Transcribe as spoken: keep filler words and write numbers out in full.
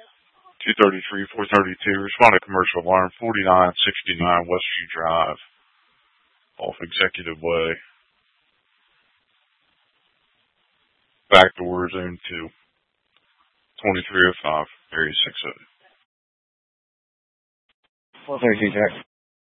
two thirty-three, four thirty-two. Respond to commercial alarm forty-nine sixty-nine Westview Drive, off Executive Way. Back door, zone two. twenty-three oh five, area six oh. four thirty-two, Jack.